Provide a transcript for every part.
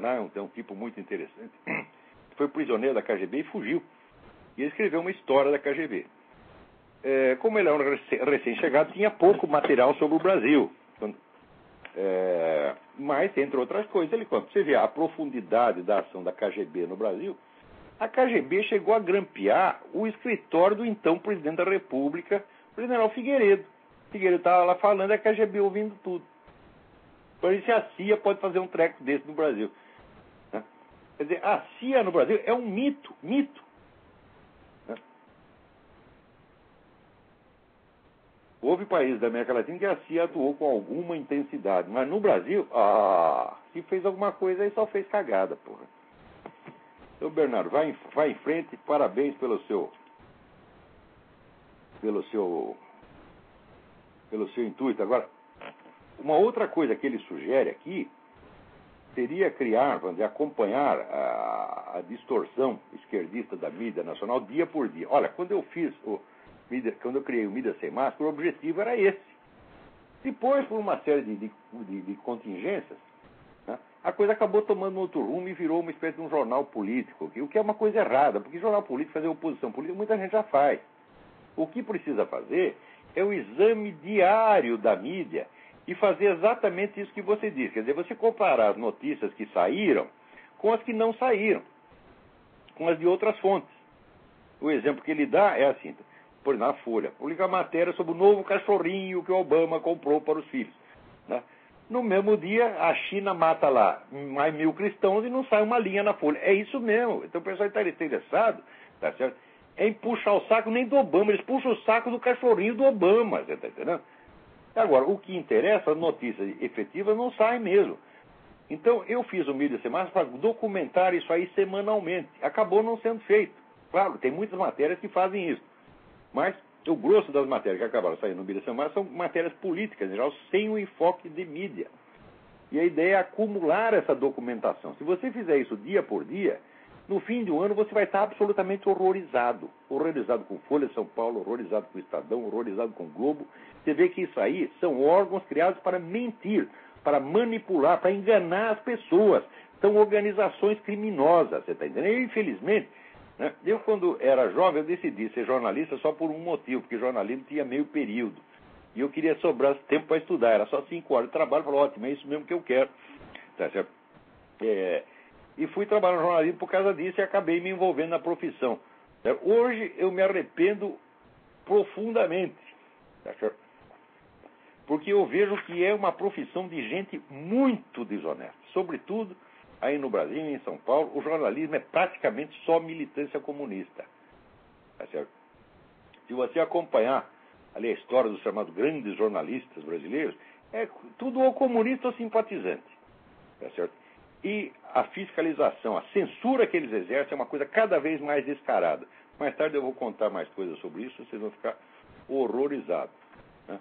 É um tipo muito interessante. Foi prisioneiro da KGB e fugiu. E ele escreveu uma história da KGB. Como ele era um recém-chegado, tinha pouco material sobre o Brasil. Mas, entre outras coisas, ele conta. Você vê a profundidade da ação da KGB no Brasil. A KGB chegou a grampear o escritório do então presidente da República, o general Figueiredo. Figueiredo estava lá falando, a KGB ouvindo tudo. Por isso a CIA pode fazer um treco desse no Brasil. Né? Quer dizer, a CIA no Brasil é um mito. Né? Houve países da América Latina que a CIA atuou com alguma intensidade, mas no Brasil, se fez alguma coisa aí só fez cagada, porra. Então, Bernardo, vai em frente, parabéns pelo seu intuito. Agora, uma outra coisa que ele sugere aqui seria criar, vamos dizer, acompanhar a distorção esquerdista da mídia nacional dia por dia. Olha, quando eu criei o Mídia Sem Máscara, o objetivo era esse. Depois, por uma série de contingências, né, a coisa acabou tomando outro rumo e virou uma espécie de um jornal político, o que é uma coisa errada, porque jornal político, fazer oposição política, muita gente já faz. O que precisa fazer é o exame diário da mídia e fazer exatamente isso que você disse. Quer dizer, você comparar as notícias que saíram com as que não saíram, com as de outras fontes. O exemplo que ele dá é assim, por exemplo, na Folha, publica a matéria sobre o novo cachorrinho que o Obama comprou para os filhos. Né? No mesmo dia, a China mata lá mais 1.000 cristãos e não sai uma linha na Folha. É isso mesmo. Então o pessoal está interessado, tá certo? Em puxar o saco nem do Obama, eles puxam o saco do cachorrinho do Obama, você está entendendo? Agora, o que interessa, as notícias efetivas não saem mesmo. Então, eu fiz o Mídia Sem Máscara para documentar isso aí semanalmente. Acabou não sendo feito. Claro, tem muitas matérias que fazem isso. Mas o grosso das matérias que acabaram saindo no Mídia Sem Máscara são matérias políticas, em geral, sem o enfoque de mídia. E a ideia é acumular essa documentação. Se você fizer isso dia por dia, no fim de um ano você vai estar absolutamente horrorizado. Horrorizado com Folha de São Paulo, horrorizado com o Estadão, horrorizado com o Globo. Você vê que isso aí são órgãos criados para mentir, para manipular, para enganar as pessoas. São organizações criminosas, você está entendendo? E, infelizmente, né, eu quando era jovem eu decidi ser jornalista só por um motivo, porque jornalismo tinha meio período. E eu queria sobrar tempo para estudar, era só 5 horas de trabalho. Falei, ótimo, é isso mesmo que eu quero. Tá certo? E fui trabalhar no jornalismo por causa disso e acabei me envolvendo na profissão. Hoje eu me arrependo profundamente, tá certo? Porque eu vejo que é uma profissão de gente muito desonesta. Sobretudo, aí no Brasil, em São Paulo, o jornalismo é praticamente só militância comunista. Tá certo? Se você acompanhar ali a história dos chamados grandes jornalistas brasileiros, é tudo ou comunista ou simpatizante. Tá certo? E a fiscalização, a censura que eles exercem é uma coisa cada vez mais descarada. Mais tarde eu vou contar mais coisas sobre isso, vocês vão ficar horrorizados. Né?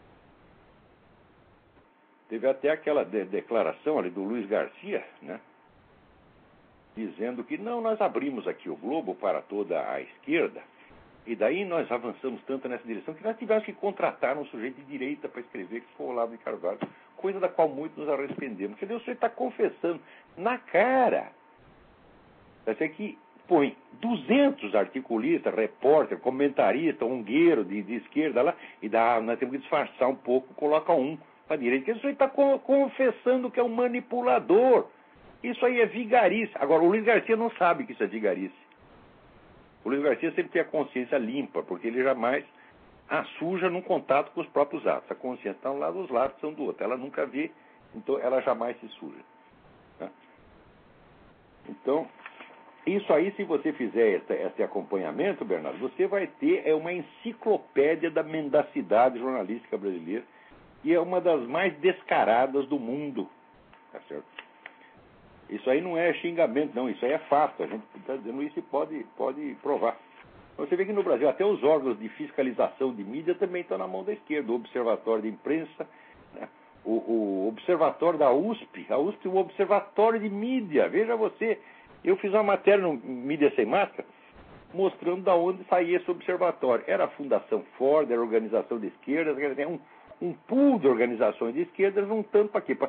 Teve até aquela declaração ali do Luiz Garcia, né? Dizendo que não, nós abrimos aqui o Globo para toda a esquerda, e daí nós avançamos tanto nessa direção que nós tivemos que contratar um sujeito de direita para escrever, que foi o Olavo de Carvalho, coisa da qual muito nos arrependemos. Quer dizer, o sujeito está confessando na cara. Parece que põe 200 articulistas, repórter, comentarista, ungueiro de esquerda lá, e nós temos que disfarçar um pouco, coloca um para a direita. Quer dizer, o sujeito está confessando que é um manipulador. Isso aí é vigarice. Agora, o Luiz Garcia não sabe que isso é vigarice. O Luiz Garcia sempre tem a consciência limpa, porque ele jamais suja num contato com os próprios atos. A consciência está um lado, os lados são do outro. Ela nunca vê, então ela jamais se suja. Tá? Então, isso aí, se você fizer esse acompanhamento, Bernardo, você vai ter uma enciclopédia da mendacidade jornalística brasileira, e é uma das mais descaradas do mundo. Tá certo? Isso aí não é xingamento, não. Isso aí é fato. A gente está dizendo isso e pode provar. Você vê que no Brasil até os órgãos de fiscalização de mídia também estão na mão da esquerda. O Observatório de Imprensa, né? o Observatório da USP. A USP é um observatório de mídia. Veja você, eu fiz uma matéria no Mídia Sem Máscara mostrando de onde saía esse observatório. Era a Fundação Ford, era a organização de esquerda, um pool de organizações de esquerda juntando para quê? Para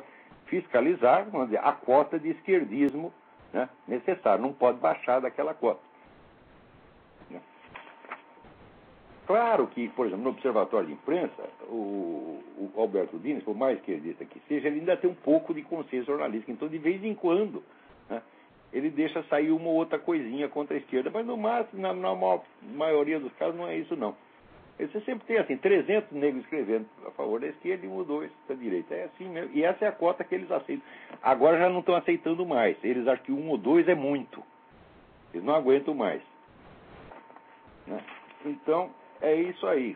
fiscalizar, vamos dizer, a cota de esquerdismo, né, necessária. Não pode baixar daquela cota. Né? Claro que, por exemplo, no Observatório de Imprensa, o Alberto Dines, por mais esquerdista que seja, ele ainda tem um pouco de consciência jornalística. Então, de vez em quando, né, ele deixa sair uma ou outra coisinha contra a esquerda, mas no máximo, na maioria dos casos, não é isso, não. Você sempre tem, assim, 300 negros escrevendo a favor da esquerda e 1 ou 2 da direita. É assim mesmo. E essa é a cota que eles aceitam. Agora já não estão aceitando mais. Eles acham que 1 ou 2 é muito. Eles não aguentam mais. Né? Então, é isso aí.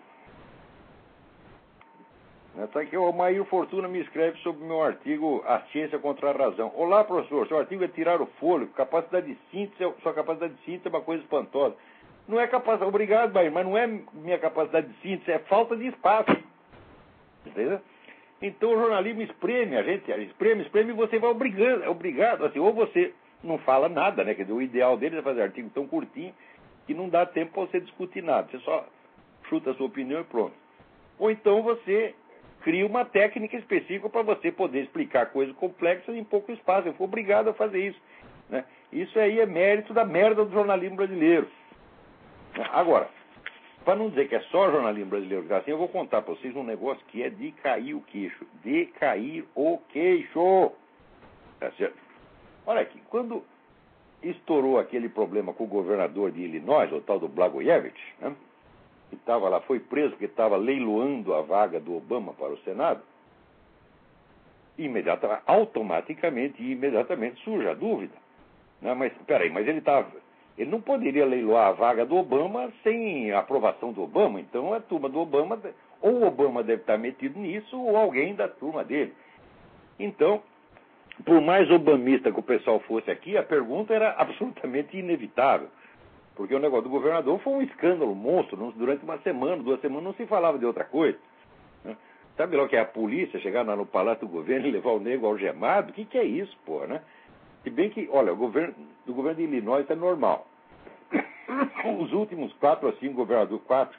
Está aqui, o Maír Fortuna me escreve sobre o meu artigo A Ciência contra a Razão. Olá, professor. Seu artigo é tirar o fôlego. Capacidade de síntese, sua capacidade de síntese é uma coisa espantosa. Não é capacidade, obrigado, Bahia, mas não é minha capacidade de síntese, é falta de espaço. Entendeu? Então o jornalismo espreme a gente, espreme, e você vai obrigado, assim, ou você não fala nada, né? Quer dizer, o ideal dele é fazer artigo tão curtinho que não dá tempo para você discutir nada. Você só chuta a sua opinião e pronto. Ou então você cria uma técnica específica para você poder explicar coisas complexas em pouco espaço. Eu fui obrigado a fazer isso. Né? Isso aí é mérito da merda do jornalismo brasileiro. Agora, para não dizer que é só jornalismo brasileiro que está assim, eu vou contar para vocês um negócio que é de cair o queixo. De cair o queixo. Tá certo? Olha aqui, quando estourou aquele problema com o governador de Illinois, o tal do Blagojevich, né, que estava lá, foi preso porque estava leiloando a vaga do Obama para o Senado, imediatamente surge a dúvida. Né, mas, peraí, mas ele não poderia leiloar a vaga do Obama sem a aprovação do Obama. Então a turma do Obama, ou o Obama deve estar metido nisso, ou alguém da turma dele. Então, por mais obamista que o pessoal fosse aqui, a pergunta era absolutamente inevitável. Porque o negócio do governador foi um escândalo monstro. Durante uma semana, 2 semanas, não se falava de outra coisa. Né? Sabe lá o que é a polícia chegar lá no Palácio do Governo e levar o nego algemado? O que é isso, pô, né? Se bem que, olha, o governo de Illinois é normal. Os últimos 4 ou 5 governadores, 4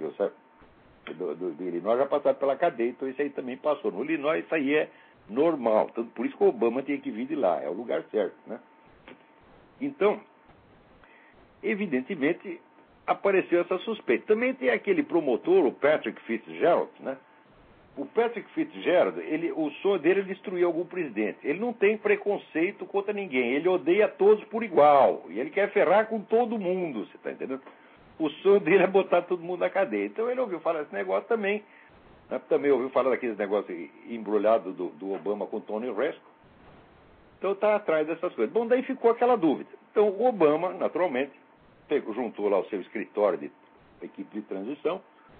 do Illinois já passaram pela cadeia, então isso aí também passou. No Illinois isso aí é normal. Então, por isso que o Obama tinha que vir de lá, é o lugar certo, né? Então, evidentemente, apareceu essa suspeita. Também tem aquele promotor, o Patrick Fitzgerald, né? O Patrick Fitzgerald, o sonho dele é destruir algum presidente. Ele não tem preconceito contra ninguém. Ele odeia todos por igual. E ele quer ferrar com todo mundo, você está entendendo? O sonho dele é botar todo mundo na cadeia. Então ele ouviu falar desse negócio também. Né? Também ouviu falar daqueles negócios embrulhados do Obama com Tony Resco. Então está atrás dessas coisas. Bom, daí ficou aquela dúvida. Então o Obama, naturalmente, juntou lá o seu escritório de equipe de transição,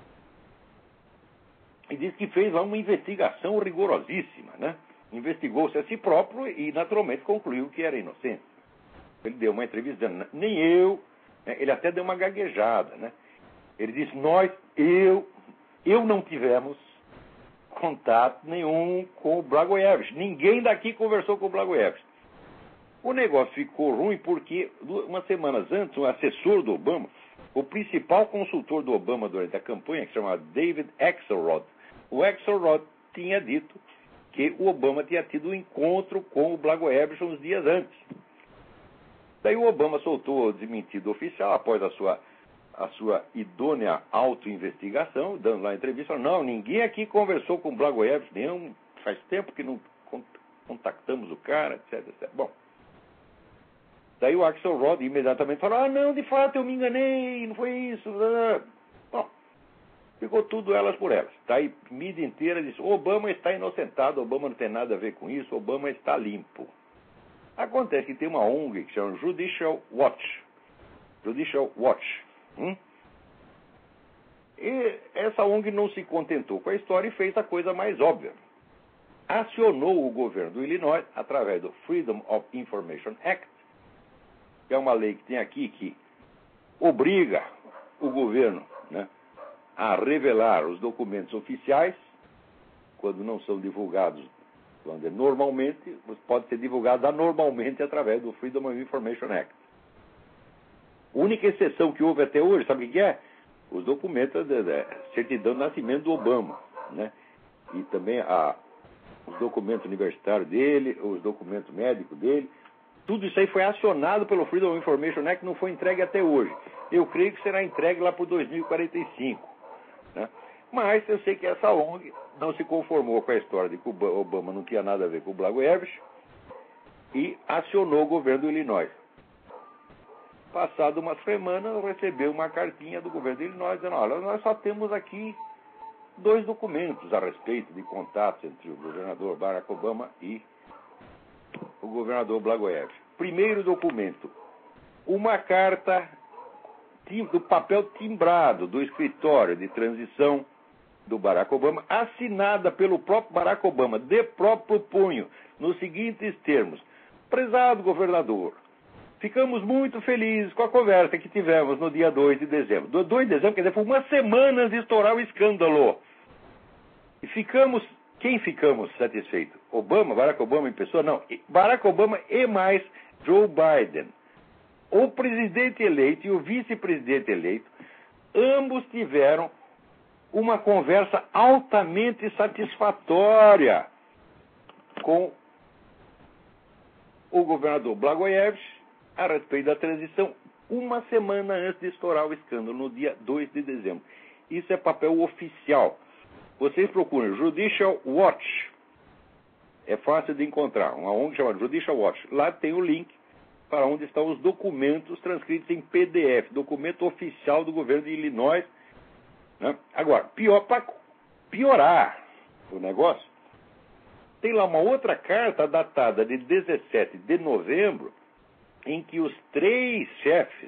e disse que fez lá uma investigação rigorosíssima, né? Investigou-se a si próprio e, naturalmente, concluiu que era inocente. Ele deu uma entrevista dizendo, nem eu, né? Ele até deu uma gaguejada, né? Ele disse, eu não tivemos contato nenhum com o Blagojevich. Ninguém daqui conversou com o Blagojevich. O negócio ficou ruim porque, umas semanas antes, o assessor do Obama, o principal consultor do Obama durante a campanha, que se chamava David Axelrod, o Axelrod tinha dito que o Obama tinha tido um encontro com o Blagojevich uns dias antes. Daí o Obama soltou o desmentido oficial após a sua idônea autoinvestigação, dando lá a entrevista, não, ninguém aqui conversou com o Blagojevich, faz tempo que não contactamos o cara, etc, etc. Bom, daí o Axelrod imediatamente falou, não, de fato eu me enganei, não foi isso. Bom, ficou tudo elas por elas. Tá aí, mídia inteira disse, Obama está inocentado, Obama não tem nada a ver com isso, Obama está limpo. Acontece que tem uma ONG que chama Judicial Watch. E essa ONG não se contentou com a história e fez a coisa mais óbvia. Acionou o governo do Illinois através do Freedom of Information Act, que é uma lei que tem aqui que obriga o governo, né, a revelar os documentos oficiais quando não são divulgados, vamos dizer, normalmente, pode ser divulgado anormalmente através do Freedom of Information Act. A única exceção que houve até hoje, sabe o que é? Os documentos da certidão de nascimento do Obama, né? E também os documentos universitários dele, os documentos médicos dele. Tudo isso aí foi acionado pelo Freedom of Information Act, não foi entregue até hoje. Eu creio que será entregue lá por 2045. Né? Mas eu sei que essa ONG não se conformou com a história de que o Obama não tinha nada a ver com o Blagojevich e acionou o governo do Illinois. Passado uma semana, recebeu uma cartinha do governo de Illinois dizendo: olha, nós só temos aqui 2 documentos a respeito de contatos entre o governador Barack Obama e o governador Blagojevich. Primeiro documento, uma carta do papel timbrado do escritório de transição do Barack Obama, assinada pelo próprio Barack Obama, de próprio punho, nos seguintes termos: prezado governador, ficamos muito felizes com a conversa que tivemos no dia 2 de dezembro. 2 de dezembro, quer dizer, foi uma semana de estourar o escândalo. E quem ficamos satisfeitos? Obama, Barack Obama em pessoa? Não, Barack Obama e mais Joe Biden. O presidente eleito e o vice-presidente eleito, ambos tiveram uma conversa altamente satisfatória com o governador Blagojevich a respeito da transição, uma semana antes de estourar o escândalo, no dia 2 de dezembro. Isso é papel oficial. Vocês procuram Judicial Watch. É fácil de encontrar. Uma ONG chamada Judicial Watch. Lá tem o link para onde estão os documentos transcritos em PDF. Documento oficial do governo de Illinois. Né? Agora, para piorar o negócio, tem lá uma outra carta datada de 17 de novembro, em que os 3 chefes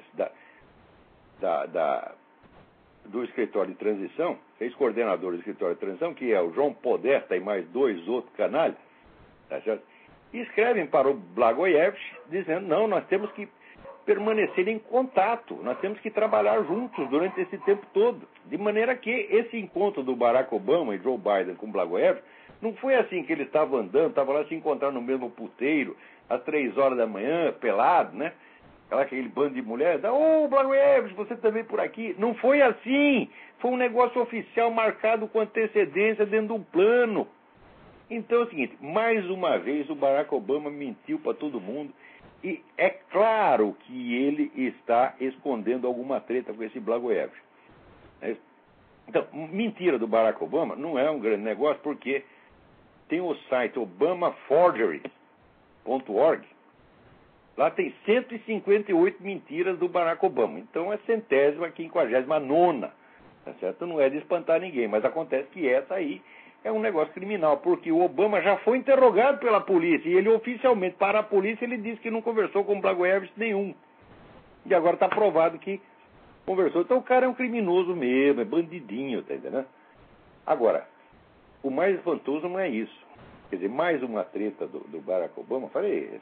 do escritório de transição, 3 coordenadores do escritório de transição, que é o João Podesta e mais 2 outros canalhas, tá certo? Escrevem para o Blagojevich dizendo: não, nós temos que permanecer em contato, nós temos que trabalhar juntos durante esse tempo todo. De maneira que esse encontro do Barack Obama e Joe Biden com o Blagojevich não foi assim que eles estavam andando, estavam lá se encontrando no mesmo puteiro, às 3 horas da manhã, pelado, né? Aquele bando de mulheres: ô, Blagojevich, você também por aqui. Não foi assim. Foi um negócio oficial marcado com antecedência dentro de um plano. Então é o seguinte, mais uma vez o Barack Obama mentiu para todo mundo e é claro que ele está escondendo alguma treta com esse Blagojevich. Então, mentira do Barack Obama não é um grande negócio, porque tem o site obamaforgery.org. Lá tem 158 mentiras do Barack Obama. Então é 159ª. Tá certo? Não é de espantar ninguém, mas acontece que essa aí é um negócio criminal, porque o Obama já foi interrogado pela polícia, e ele oficialmente, para a polícia, ele disse que não conversou com o Blagojevich nenhum. E agora está provado que conversou. Então o cara é um criminoso mesmo, é bandidinho, tá entendendo? Agora, o mais espantoso não é isso. Quer dizer, mais uma treta do Barack Obama. Falei,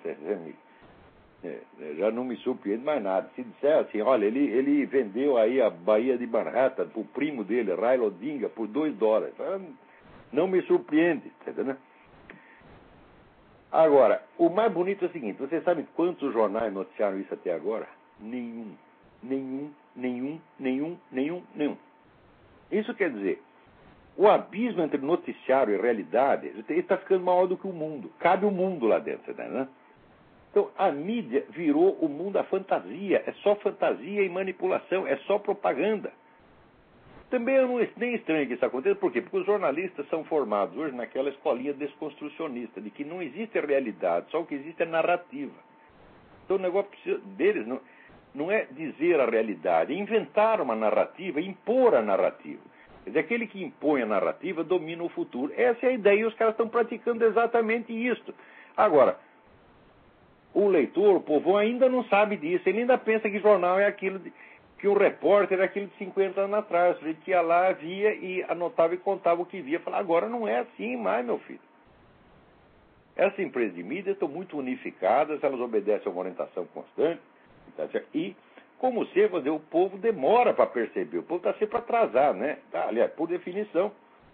já não me surpreende mais nada. Se disser assim, olha, ele vendeu aí a Baía de Manhattan pro primo dele, Raila Odinga, por $2. Não me surpreende, tá entendendo? Agora, o mais bonito é o seguinte: você sabe quantos jornais noticiaram isso até agora? Nenhum. Isso quer dizer, o abismo entre noticiário e realidade está ficando maior do que o mundo. Cabe o mundo lá dentro, né? Então, a mídia virou o mundo da fantasia. É só fantasia e manipulação, é só propaganda. Também eu não é nem estranho que isso aconteça. Por quê? Porque os jornalistas são formados hoje naquela escolinha desconstrucionista, de que não existe realidade, só o que existe é narrativa. Então o negócio deles não é dizer a realidade, é inventar uma narrativa, impor a narrativa. Quer dizer, aquele que impõe a narrativa domina o futuro. Essa é a ideia, e os caras estão praticando exatamente isso. Agora, o leitor, o povo ainda não sabe disso, ele ainda pensa que jornal é aquilo que o repórter é aquilo de 50 anos atrás. A gente ia lá, via e anotava e contava o que via. Falava, agora não é assim mais, meu filho. Essas empresas de mídia estão muito unificadas, elas obedecem a uma orientação constante, tá certo? E, como sempre, o povo demora para perceber, o povo está sempre atrasado, né? Aliás, por definição,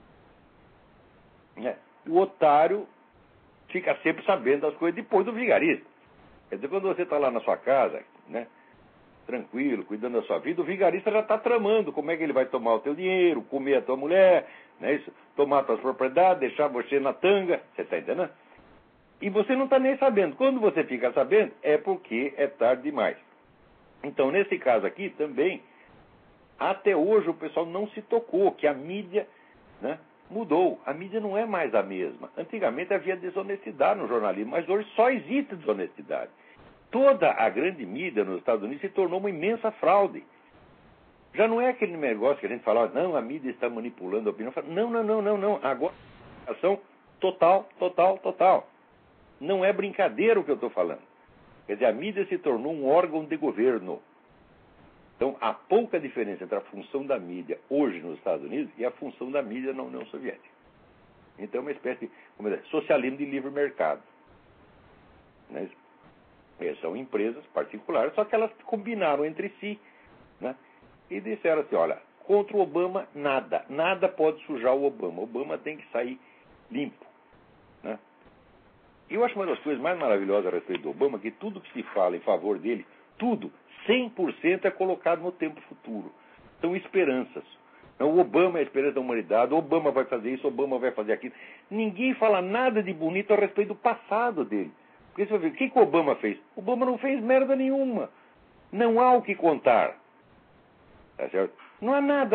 né? O otário fica sempre sabendo das coisas depois do vigarista. Quer dizer, quando você está lá na sua casa, né? tranquilo, cuidando da sua vida, o vigarista já está tramando como é que ele vai tomar o teu dinheiro, comer a tua mulher, né, isso, tomar as tuas propriedades, deixar você na tanga, você está entendendo? E você não está nem sabendo. Quando você fica sabendo, é porque é tarde demais. Então, nesse caso aqui, também, até hoje o pessoal não se tocou que a mídia, né, mudou. A mídia não é mais a mesma. Antigamente havia desonestidade no jornalismo, mas hoje só existe desonestidade. Toda a grande mídia nos Estados Unidos se tornou uma imensa fraude. Já não é aquele negócio que a gente fala, não, a mídia está manipulando a opinião. Não. Agora, ação total. Não é brincadeira o que eu estou falando. Quer dizer, a mídia se tornou um órgão de governo. Então, há pouca diferença entre a função da mídia hoje nos Estados Unidos e a função da mídia na União Soviética. Então, é uma espécie de, como dizer, socialismo de livre mercado. Né? São empresas particulares, só que elas combinaram entre si, né? E disseram assim, olha, contra o Obama, nada pode sujar o Obama. O Obama tem que sair limpo, né? Eu acho uma das coisas mais maravilhosas a respeito do Obama, que tudo que se fala em favor dele, tudo, 100% é colocado no tempo futuro. São esperanças. O Obama é a esperança da humanidade, o Obama vai fazer isso, o Obama vai fazer aquilo. Ninguém fala nada de bonito a respeito do passado dele. Porque você vai ver, o que o Obama fez? O Obama não fez merda nenhuma. Não há o que contar. Tá certo? Não há nada.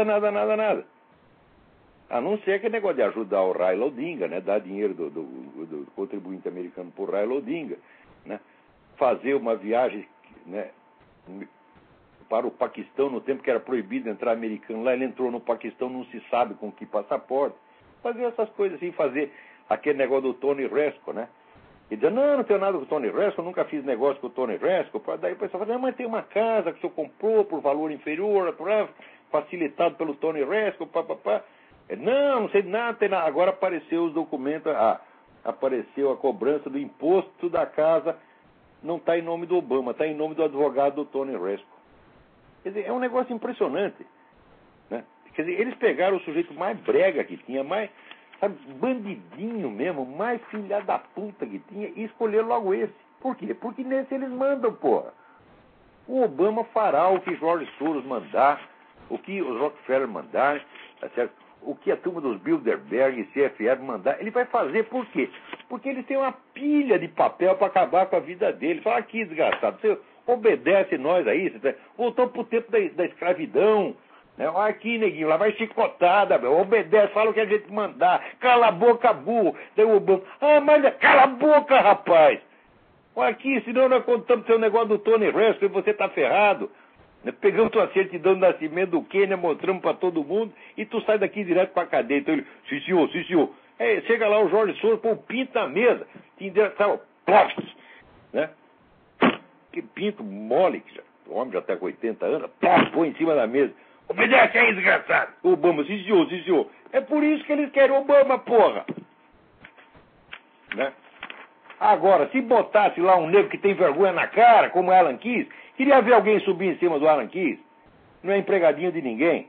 A não ser aquele negócio de ajudar o Raila Odinga, né? Dar dinheiro do contribuinte americano para o Raila Odinga, né? Fazer uma viagem, né, para o Paquistão no tempo que era proibido entrar americano lá, ele entrou no Paquistão, não se sabe com que passaporte. Fazer essas coisas assim, fazer aquele negócio do Tony Resco, né? E dizer, não tenho nada com o Tony Resco, eu nunca fiz negócio com o Tony Resco. Daí o pessoal fala, não, mas tem uma casa que o senhor comprou por valor inferior, facilitado pelo Tony Resco, papapá. Não sei nada, tem nada. Agora apareceu os documentos, apareceu a cobrança do imposto da casa, não está em nome do Obama, está em nome do advogado do Tony Resco. Quer dizer, é um negócio impressionante, né? Quer dizer, eles pegaram o sujeito mais brega que tinha, mais, sabe, bandidinho mesmo, mais filha da puta que tinha, e escolheram logo esse. Por quê? Porque nesse eles mandam, porra. O Obama fará o que George Soros mandar, o que os Rockefeller mandarem, tá certo? O que a turma dos Bilderberg e CFR mandar, ele vai fazer por quê? Porque eles têm uma pilha de papel para acabar com a vida deles. Fala aqui, desgraçado, você obedece nós aí, você voltou pro tempo da escravidão, né? Olha aqui, neguinho, lá vai chicotada, obedece, fala o que a gente mandar, cala a boca, burro. Daí o Obama, mas cala a boca, rapaz. Olha aqui, senão nós contamos seu negócio do Tony Resco e você tá ferrado. Pegamos tua certidão de nascimento do Quênia, mostramos para todo mundo, e tu sai daqui direto para a cadeia. Então ele, sim senhor. Chega lá o Jorge Soros, põe o pinto na mesa, te endereçava, plof, né? Que pinto mole, que o homem já está com 80 anos, plof, põe em cima da mesa. Obedece aí, desgraçado. Obama, sim senhor. É por isso que eles querem Obama, porra. Né? Agora, se botasse lá um negro que tem vergonha na cara, como Alan Keyes, queria ver alguém subir em cima do Alan Keyes? Não é empregadinho de ninguém.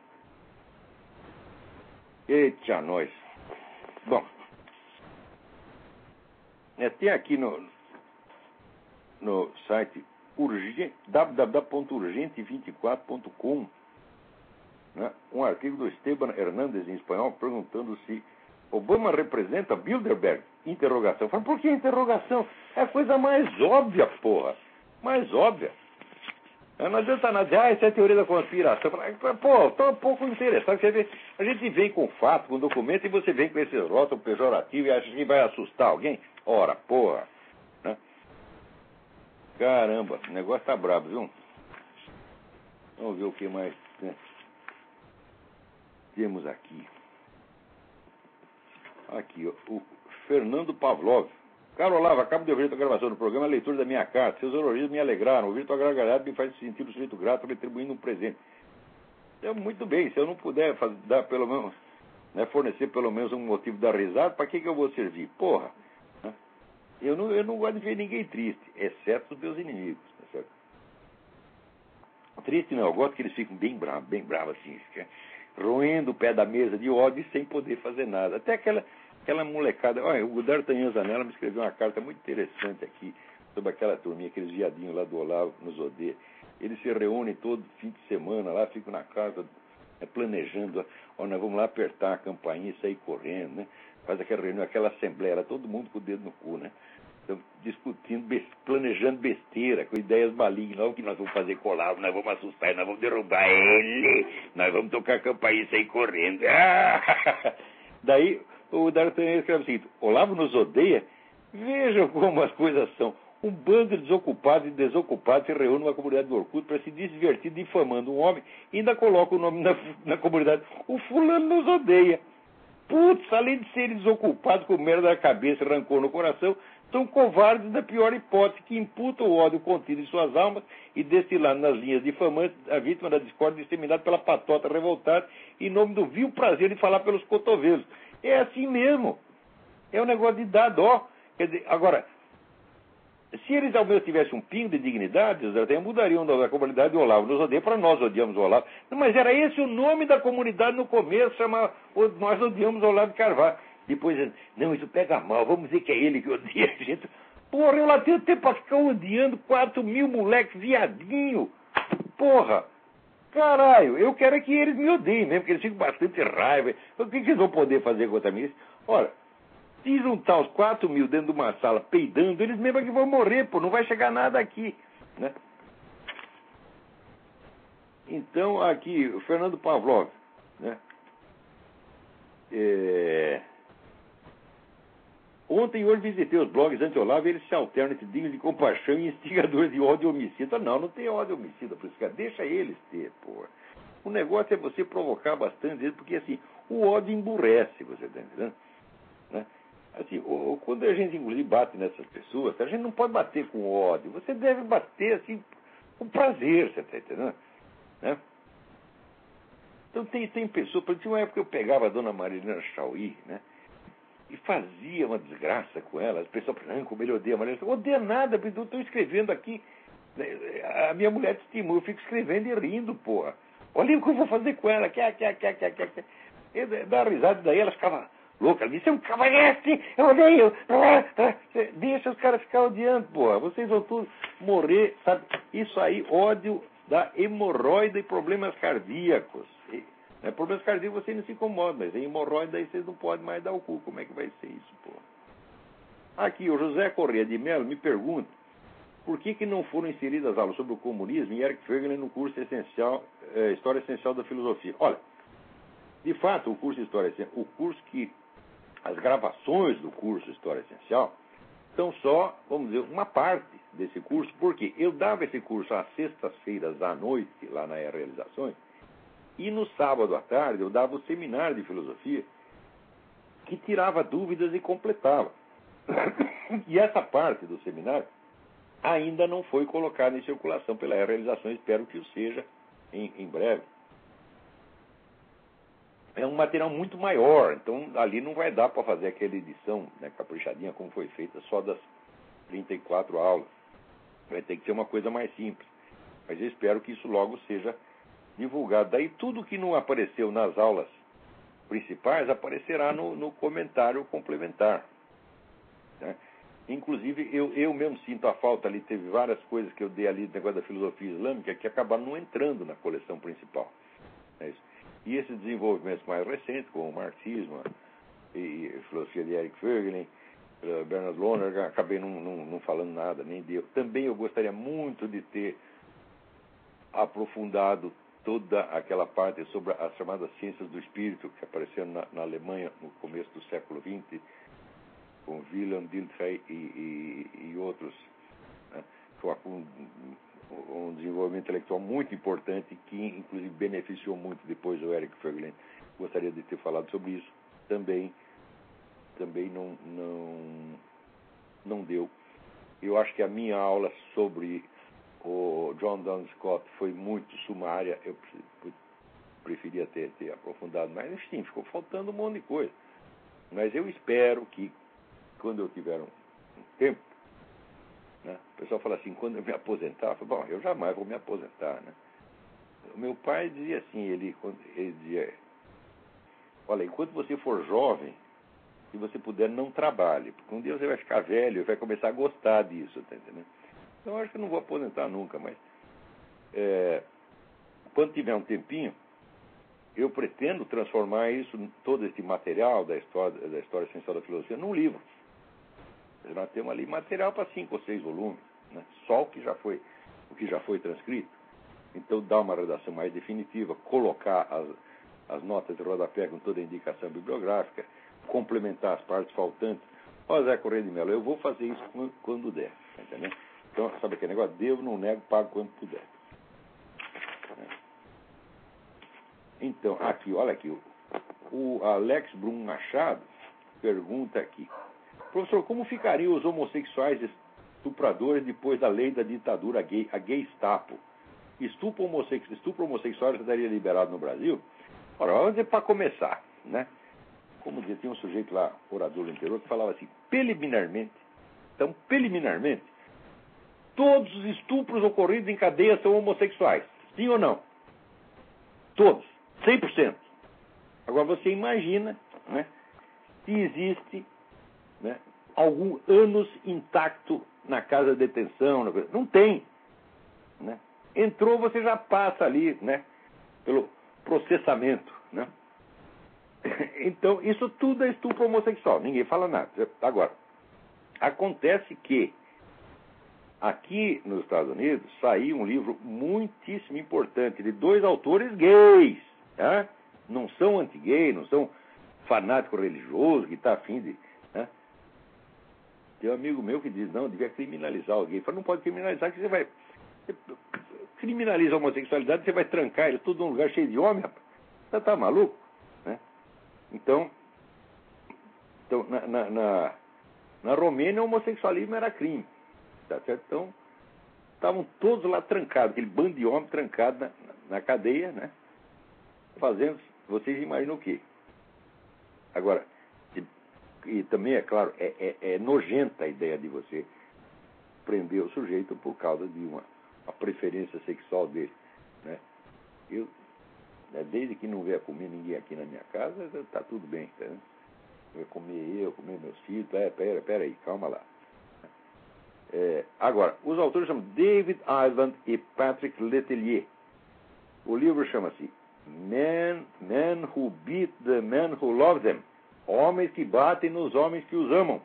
Eita, nós. Bom, tem aqui no site www.urgente24.com, né, um artigo do Esteban Hernández em espanhol perguntando se Obama representa Bilderberg? Interrogação. Fala, por que interrogação? É a coisa mais óbvia, porra. Mais óbvia. Não adianta nada dizer, essa é a teoria da conspiração. Pô, estou um pouco interessado. Você vê, a gente vem com fato, com documento, e você vem com esse rótulo pejorativo e acha que vai assustar alguém? Ora, porra. Né? Caramba, o negócio tá brabo, viu? Vamos ver o que mais, né, temos aqui. Aqui, ó, o Fernando Pavlov. Caro Olavo, acabo de ouvir a gravação do programa, a leitura da minha carta. Seus elogios me alegraram. Ouvir tua gargalhada me faz sentir o sujeito grato, retribuindo um presente. Então, muito bem, se eu não puder dar pelo menos, né, fornecer pelo menos um motivo da risada, para que eu vou servir? Porra! Né? Eu não gosto de ver ninguém triste, exceto os meus inimigos. Tá certo? Triste não, eu gosto que eles ficam bem bravos assim, roendo o pé da mesa de ódio sem poder fazer nada. Até aquela molecada. Olha, o D'Artagnan Zanella me escreveu uma carta muito interessante aqui sobre aquela turminha, aqueles viadinhos lá do Olavo nos odeia. Eles se reúnem todo fim de semana lá, ficam na casa planejando, nós vamos lá apertar a campainha e sair correndo, né? Faz aquela reunião, aquela assembleia, todo mundo com o dedo no cu, né? Então, discutindo, planejando besteira, com ideias malignas. O que nós vamos fazer com o Olavo? Nós vamos assustar, nós vamos derrubar ele, nós vamos tocar a campainha e sair correndo. Daí o D'Artagnan escreve o seguinte: Olavo nos odeia? Vejam como as coisas são. Um bando de desocupados e desocupados se reúne numa comunidade do Orkut para se divertir difamando um homem e ainda coloca o nome na comunidade. O fulano nos odeia. Putz, além de serem desocupados com merda na cabeça e rancor no coração, são covardes da pior hipótese, que imputam o ódio contido em suas almas e destilando nas linhas difamantes a vítima da discórdia disseminada pela patota revoltada em nome do vil prazer de falar pelos cotovelos. É assim mesmo. É um negócio de dar dó. Quer dizer, agora, se eles ao menos tivessem um pingo de dignidade, eles até mudariam da comunidade de Olavo nos odeia, para nós odiamos o Olavo. Não, mas era esse o nome da comunidade no começo, nós odiamos o Olavo de Carvalho. Depois, não, isso pega mal, vamos dizer que é ele que odeia a gente. Porra, eu lá tenho tempo para ficar odiando 4.000 moleques viadinho. Porra, caralho, eu quero é que eles me odeiem mesmo, porque eles ficam bastante raiva. O que eles vão poder fazer contra mim? Ora, se juntar os 4.000 dentro de uma sala peidando, eles mesmo que vão morrer, pô, não vai chegar nada aqui, né? Então, aqui, o Fernando Pavlov, né? Ontem e hoje visitei os blogs anti-Olavo e eles se alternam entre dignos de compaixão e instigadores de ódio e homicida. Não tem ódio e homicida por isso, cara. Deixa eles ter, pô. O negócio é você provocar bastante eles, porque assim, o ódio emburrece, você tá entendendo? Né? Assim, quando a gente, inclusive, bate nessas pessoas, a gente não pode bater com ódio. Você deve bater, assim, com prazer, você está entendendo? Né? Então, tem pessoas... Por exemplo, tinha uma época que eu pegava a dona Marilena Chauí, né? E fazia uma desgraça com ela. As pessoas falavam, como ele odeia a Marilena. Eu odeio nada, porque eu estou escrevendo aqui. A minha mulher testemunha, eu fico escrevendo e rindo, porra. Olha o que eu vou fazer com ela. Eu dava risada, daí ela ficava... louca, ela disse, é um cavalhete, eu odeio. Deixa os caras ficar odiando, porra. Vocês vão todos morrer, sabe? Isso aí, ódio da hemorroida e problemas cardíacos. Problemas cardíacos vocês não se incomodam, mas em hemorroida aí vocês não podem mais dar o cu. Como é que vai ser isso, porra? Aqui, o José Corrêa de Mello me pergunta por que não foram inseridas aulas sobre o comunismo em Eric Fögelen no curso essencial, História Essencial da Filosofia. Olha, de fato, o curso História Essencial, o curso que as gravações do curso História Essencial são só, vamos dizer, uma parte desse curso, porque eu dava esse curso às sextas-feiras à noite, lá na Realizações, e no sábado à tarde eu dava o seminário de filosofia, que tirava dúvidas e completava. E essa parte do seminário ainda não foi colocada em circulação pela Realizações, espero que o seja em breve. É um material muito maior, então ali não vai dar para fazer aquela edição, né, caprichadinha como foi feita, só das 34 aulas. Vai ter que ser uma coisa mais simples. Mas eu espero que isso logo seja divulgado. Daí tudo que não apareceu nas aulas principais aparecerá no comentário complementar. Né? Inclusive, eu mesmo sinto a falta ali, teve várias coisas que eu dei ali no negócio da filosofia islâmica que acabaram não entrando na coleção principal. É isso. E esses desenvolvimentos mais recentes, como o marxismo e a filosofia de Eric Fögelen, Bernard Loner, acabei não falando nada, nem deu. Também eu gostaria muito de ter aprofundado toda aquela parte sobre as chamadas ciências do espírito que apareceram na Alemanha no começo do século XX, com Wilhelm Dilthey e outros, né? Foi um desenvolvimento intelectual muito importante que, inclusive, beneficiou muito depois o Eric Fögelen. Gostaria de ter falado sobre isso. Também não deu. Eu acho que a minha aula sobre o John Duns Scott foi muito sumária. Eu preferia ter aprofundado mais. Enfim, ficou faltando um monte de coisa. Mas eu espero que, quando eu tiver um tempo, né, o pessoal fala assim, quando eu me aposentar, eu falo, bom, eu jamais vou me aposentar, né? O meu pai dizia assim, ele dizia, olha, enquanto você for jovem, se você puder, não trabalhe, porque um dia você vai ficar velho e vai começar a gostar disso, tá entendendo? Então eu acho que eu não vou aposentar nunca, mas Quando tiver um tempinho, eu pretendo transformar isso, todo esse material da história essencial da filosofia, num livro. Nós temos ali material para 5 ou 6 volumes, né? Só o que já foi transcrito. Então, dar uma redação mais definitiva, colocar as notas de rodapé com toda a indicação bibliográfica, complementar as partes faltantes. Ó, Zé Correia de Mello, eu vou fazer isso quando der, tá entendendo? Então, sabe aquele negócio? Devo, não nego, pago quando puder. Então, aqui, olha aqui, o Alex Brum Machado pergunta aqui: professor, como ficariam os homossexuais estupradores depois da lei da ditadura gay, a Gestapo? Estupro homossexual estaria liberado no Brasil? Ora, vamos dizer, para começar, né? Como dizia, tinha um sujeito lá, orador do interior, que falava assim, preliminarmente, todos os estupros ocorridos em cadeia são homossexuais. Sim ou não? Todos. 100%. Agora, você imagina, né, se existe, né, algum ânus intacto na casa de detenção. Não tem. Né? Entrou, você já passa ali, né, pelo processamento. Né? Então, isso tudo é estupro homossexual. Ninguém fala nada. Agora, acontece que aqui nos Estados Unidos saiu um livro muitíssimo importante de 2 autores gays. Tá? Não são anti-gay, não são fanático religioso que está afim de... Né? Tem um amigo meu que diz, não, devia criminalizar alguém. Fala, não pode criminalizar, que você criminaliza a homossexualidade, você vai trancar ele tudo num lugar cheio de homem, rapaz. Você tá maluco? Né? Então na Romênia, o homossexualismo era crime. Tá certo? Então, estavam todos lá trancados, aquele bando de homens trancado na cadeia, né? Fazendo, vocês imaginam o quê? Agora, e também, é claro, é nojenta a ideia de você prender o sujeito por causa de uma preferência sexual dele. Né? Desde que não venha comer ninguém aqui na minha casa, está tudo bem. Tá? Vai comer meus filhos, pera aí, calma lá. Agora, os autores chamam David Ireland e Patrick Letellier. O livro chama-se Men Who Beat the Men Who Love Them. Homens que batem nos homens que os amam.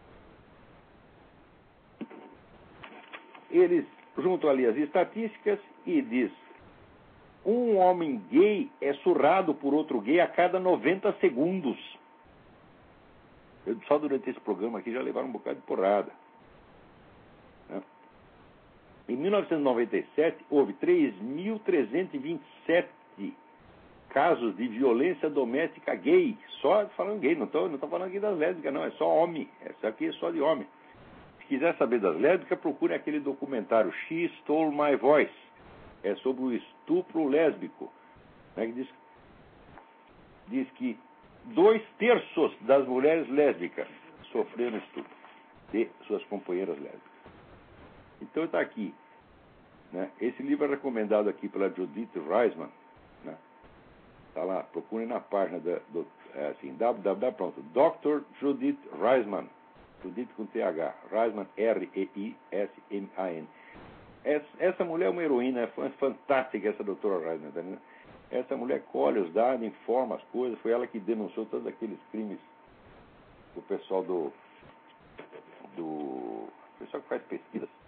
Eles juntam ali as estatísticas e diz: um homem gay é surrado por outro gay a cada 90 segundos. Só durante esse programa aqui já levaram um bocado de porrada. Né? Em 1997, houve 3.327 casos de violência doméstica gay. Só falando gay, não estou falando aqui das lésbicas, não. É só homem. Essa aqui é só de homem. Se quiser saber das lésbicas, procure aquele documentário She Stole My Voice. É sobre o estupro lésbico. Né? Que diz que 2/3 das mulheres lésbicas sofreram estupro de suas companheiras lésbicas. Então está aqui. Né? Esse livro é recomendado aqui pela Judith Reisman. Está lá, procure na página assim, www.Dr. Judith Reisman. Judith com TH. Reisman, R-E-I-S-M-A-N. Essa mulher é uma heroína, é fantástica, essa doutora Reisman. Tá vendo? Essa mulher colhe os dados, informa as coisas. Foi ela que denunciou todos aqueles crimes do pessoal do pessoal que faz pesquisas